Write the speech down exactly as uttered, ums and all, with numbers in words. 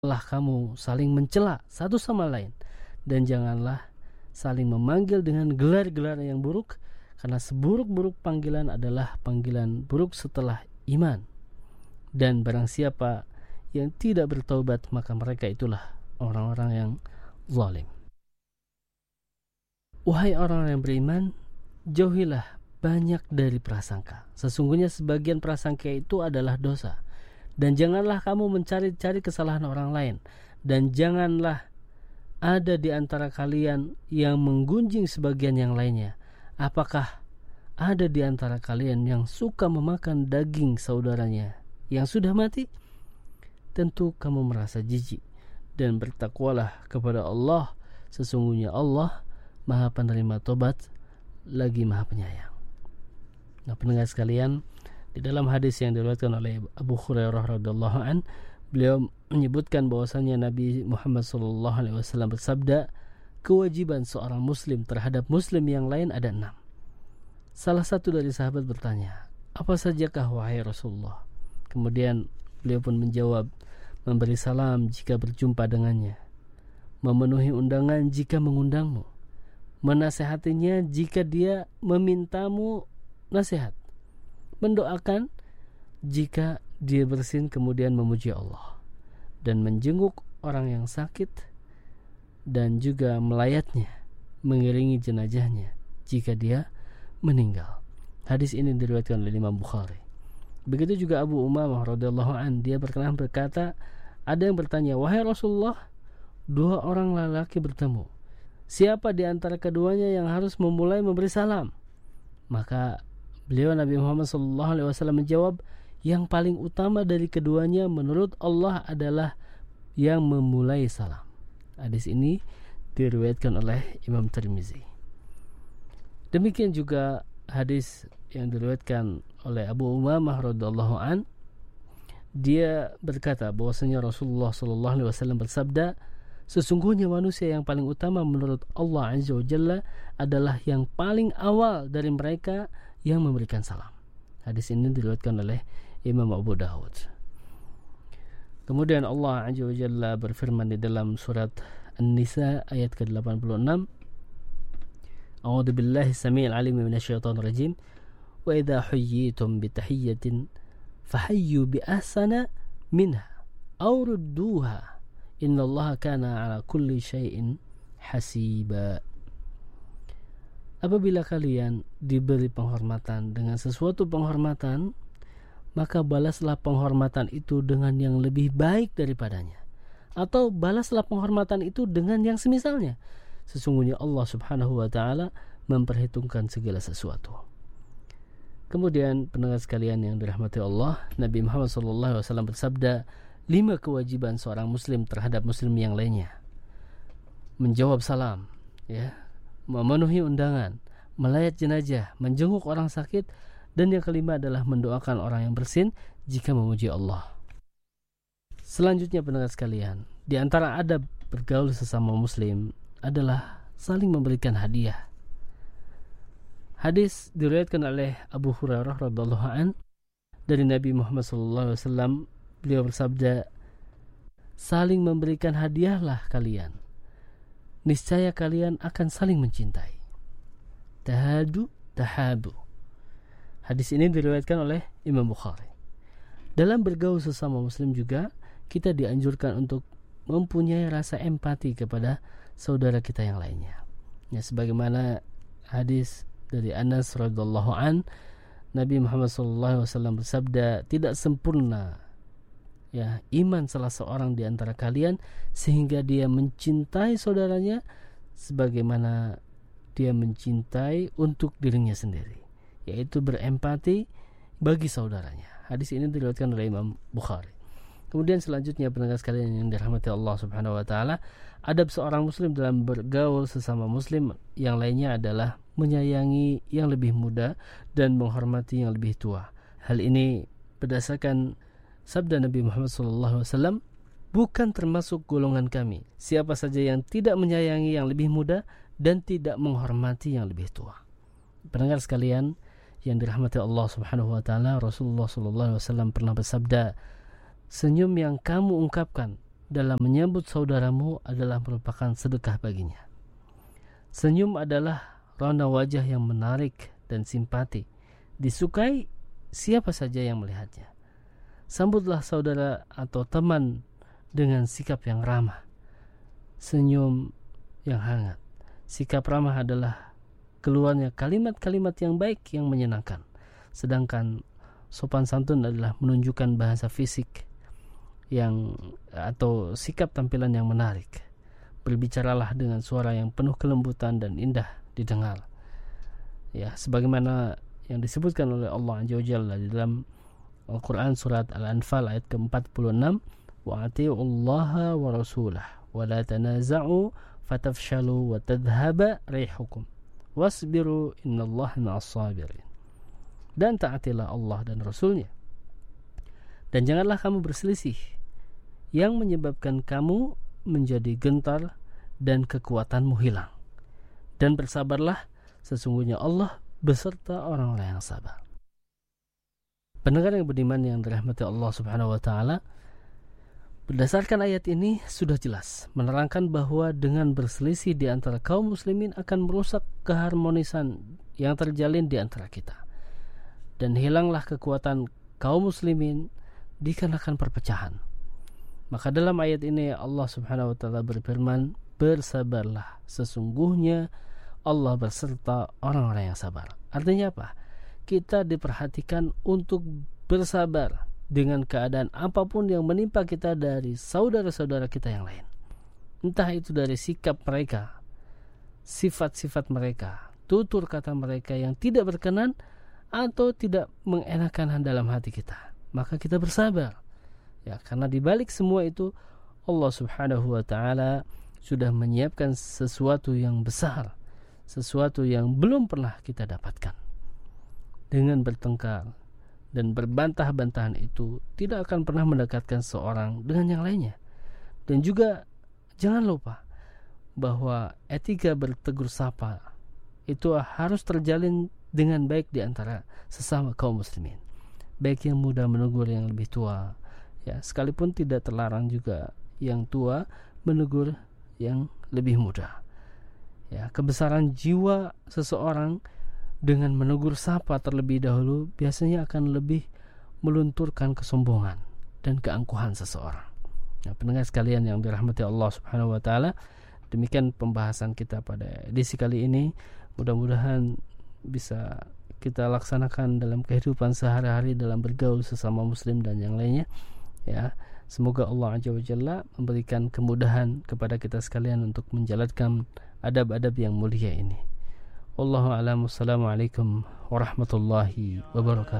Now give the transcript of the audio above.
Janganlah kamu saling mencela satu sama lain, dan janganlah saling memanggil dengan gelar-gelar yang buruk, karena seburuk-buruk panggilan adalah panggilan buruk setelah iman. Dan barang siapa yang tidak bertaubat, maka mereka itulah orang-orang yang zalim. Wahai orang yang beriman, jauhilah banyak dari prasangka. Sesungguhnya sebagian prasangka itu adalah dosa. Dan janganlah kamu mencari-cari kesalahan orang lain, dan janganlah ada di antara kalian yang menggunjing sebagian yang lainnya. Apakah ada di antara kalian yang suka memakan daging saudaranya yang sudah mati? Tentu kamu merasa jijik, dan bertakwalah kepada Allah. Sesungguhnya Allah Maha penerima tobat, lagi Maha penyayang. Nah, pendengar sekalian, di dalam hadis yang diriwayatkan oleh Abu Hurairah radhiyallahu an, beliau menyebutkan bahwasanya Nabi Muhammad sallallahu alaihi wasallam bersabda, kewajiban seorang muslim terhadap muslim yang lain ada enam. Salah satu dari sahabat bertanya, apa sajakah wahai Rasulullah? Kemudian beliau pun menjawab, memberi salam jika berjumpa dengannya, memenuhi undangan jika mengundangmu, menasehatinya jika dia memintamu nasihat, mendoakan jika dia bersin, kemudian memuji Allah, dan menjenguk orang yang sakit, dan juga melayatnya, mengiringi jenazahnya jika dia meninggal. Hadis ini diriwayatkan oleh Imam Bukhari. Begitu juga Abu Umamah radhiyallahu an, dia berkenan berkata, ada yang bertanya, wahai Rasulullah, dua orang lelaki bertemu, siapa di antara keduanya yang harus memulai memberi salam? Maka beliau Nabi Muhammad sallallahu alaihi wasallam menjawab, yang paling utama dari keduanya menurut Allah adalah yang memulai salam. Hadis ini diriwayatkan oleh Imam Tirmizi. Demikian juga hadis yang diriwayatkan oleh Abu Umamah radhiyallahu an, dia berkata bahwasanya Rasulullah sallallahu alaihi wasallam bersabda, sesungguhnya manusia yang paling utama menurut Allah Azza wa Jalla adalah yang paling awal dari mereka yang memberikan salam. Hadis ini diriwayatkan oleh Imam Abu Dawud. Kemudian Allah Azza wa Jalla berfirman di dalam surat An-Nisa ayat ke delapan puluh enam, A'udzu billahi samii'il 'aliim minasyaitonir rajim, wa idza huyyitum bi tahiyyatin fahayyu bi ahsana minha aw rudduha innallaha kana 'ala kulli syai'in hasiba. Apabila kalian diberi penghormatan dengan sesuatu penghormatan, maka balaslah penghormatan itu dengan yang lebih baik daripadanya, atau balaslah penghormatan itu dengan yang semisalnya. Sesungguhnya Allah Subhanahu wa taala memperhitungkan segala sesuatu. Kemudian pendengar sekalian yang dirahmati Allah, Nabi Muhammad sallallahu alaihi wasallam bersabda, lima kewajiban seorang muslim terhadap muslim yang lainnya: menjawab salam, ya, memenuhi undangan, melayat jenazah, menjenguk orang sakit, dan yang kelima adalah mendoakan orang yang bersin jika memuji Allah. Selanjutnya pendengar sekalian, di antara adab bergaul sesama muslim adalah saling memberikan hadiah. Hadis diriwayatkan oleh Abu Hurairah radhiyallahu an dari Nabi Muhammad sallallahu alaihi wasallam, beliau bersabda, saling memberikan hadiahlah kalian, niscaya kalian akan saling mencintai. Tahadu tahabu. Hadis ini diriwayatkan oleh Imam Bukhari. Dalam bergaul sesama muslim juga kita dianjurkan untuk mempunyai rasa empati kepada saudara kita yang lainnya. Ya, sebagaimana hadis dari Anas radhiyallahu an, Nabi Muhammad sallallahu alaihi wasallam bersabda, tidak sempurna ya iman salah seorang di antara kalian sehingga dia mencintai saudaranya sebagaimana dia mencintai untuk dirinya sendiri, yaitu berempati bagi saudaranya. Hadis ini diriwayatkan oleh Imam Bukhari. Kemudian selanjutnya pendengar sekalian yang dirahmati Allah Subhanahu wa taala, adab seorang muslim dalam bergaul sesama muslim yang lainnya adalah menyayangi yang lebih muda dan menghormati yang lebih tua. Hal ini berdasarkan sabda Nabi Muhammad sallallahu alaihi wasallam, bukan termasuk golongan kami siapa saja yang tidak menyayangi yang lebih muda dan tidak menghormati yang lebih tua. Pendengar sekalian yang dirahmati Allah Subhanahu wa taala, Rasulullah sallallahu alaihi wasallam pernah bersabda, senyum yang kamu ungkapkan dalam menyambut saudaramu adalah merupakan sedekah baginya. Senyum adalah rona wajah yang menarik dan simpati, disukai siapa saja yang melihatnya. Sambutlah saudara atau teman dengan sikap yang ramah, senyum yang hangat. Sikap ramah adalah keluarnya kalimat-kalimat yang baik yang menyenangkan, sedangkan sopan santun adalah menunjukkan bahasa fisik yang atau sikap tampilan yang menarik. Berbicaralah dengan suara yang penuh kelembutan dan indah didengar. Ya, sebagaimana yang disebutkan oleh Allah Azza wa Jalla di dalam Al-Quran surat Al-Anfal ayat ke empat puluh enam, wa atiullaha wa rasulah wa la tanaza'u fatafshalu wa tadhhaba rihukum wasbiru innallaha ma'as sabirin. Dan taatilah Allah dan Rasulnya, dan janganlah kamu berselisih yang menyebabkan kamu menjadi gentar dan kekuatanmu hilang. Dan bersabarlah, sesungguhnya Allah beserta orang-orang yang sabar. Pendengar yang beriman yang dirahmati Allah Subhanahu wa taala, berdasarkan ayat ini sudah jelas menerangkan bahwa dengan berselisih di antara kaum muslimin akan merusak keharmonisan yang terjalin di antara kita. Dan hilanglah kekuatan kaum muslimin dikarenakan perpecahan. Maka dalam ayat ini Allah Subhanahu wa taala berfirman, bersabarlah, sesungguhnya Allah beserta orang-orang yang sabar. Artinya apa? Kita diperhatikan untuk bersabar dengan keadaan apapun yang menimpa kita dari saudara-saudara kita yang lain. Entah itu dari sikap mereka, sifat-sifat mereka, tutur kata mereka yang tidak berkenan atau tidak mengenakan dalam hati kita. Maka kita bersabar. Ya, karena di balik semua itu Allah Subhanahu wa taala sudah menyiapkan sesuatu yang besar, sesuatu yang belum pernah kita dapatkan. Dengan bertengkar dan berbantah-bantahan itu tidak akan pernah mendekatkan seorang dengan yang lainnya. Dan juga jangan lupa bahwa etika bertegur sapa itu harus terjalin dengan baik di antara sesama kaum muslimin. Baik yang muda menegur yang lebih tua, ya, sekalipun tidak terlarang juga yang tua menegur yang lebih muda. Ya, kebesaran jiwa seseorang dengan menegur sapa terlebih dahulu biasanya akan lebih melunturkan kesombongan dan keangkuhan seseorang. Nah, pendengar sekalian yang dirahmati Allah Subhanahu wa taala, demikian pembahasan kita pada edisi kali ini. Mudah-mudahan bisa kita laksanakan dalam kehidupan sehari-hari dalam bergaul sesama muslim dan yang lainnya. Ya, semoga Allah Azza wa Jalla memberikan kemudahan kepada kita sekalian untuk menjalankan adab-adab yang mulia ini. Wallahu a'lam. Wassalamualaikum warahmatullahi wabarakatuh.